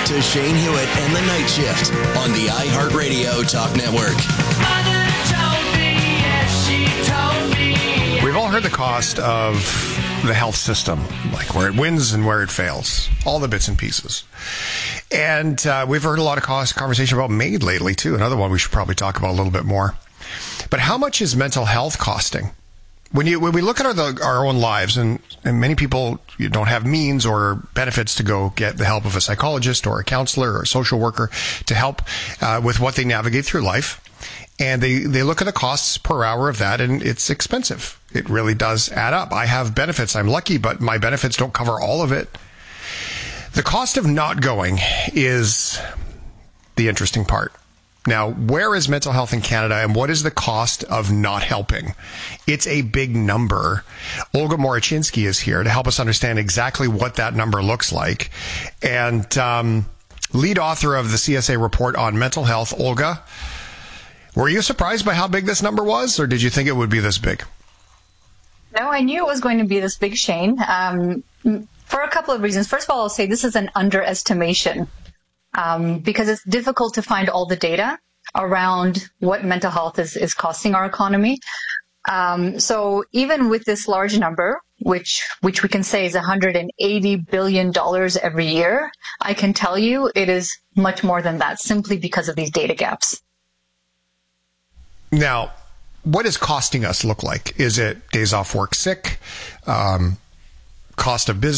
to Shane Hewitt and the Night Shift on the iHeartRadio Talk Network. We've all heard the cost of the health system, like where it wins and where it fails, all the bits and pieces. And we've heard a lot of conversation about MAID lately, too. Another one we should probably talk about a little bit more. But how much is mental health costing? When we look at our own lives, and many people don't have means or benefits to go get the help of a psychologist or a counselor or a social worker to help with what they navigate through life. And they look at the costs per hour of that, and it's expensive. It really does add up. I have benefits. I'm lucky, but my benefits don't cover all of it. The cost of not going is the interesting part. Now, where is mental health in Canada, and what is the cost of not helping? It's a big number. Olga Morochinsky is here to help us understand exactly what that number looks like. And lead author of the CSA report on mental health, Olga, were you surprised by how big this number was, or did you think it would be this big? No, I knew it was going to be this big, Shane, for a couple of reasons. First of all, I'll say this is an underestimation because it's difficult to find all the data around what mental health is costing our economy. So even with this large number, which we can say is $180 billion every year, I can tell you it is much more than that simply because of these data gaps. Now, what does costing us look like? Is it days off work sick, cost of business?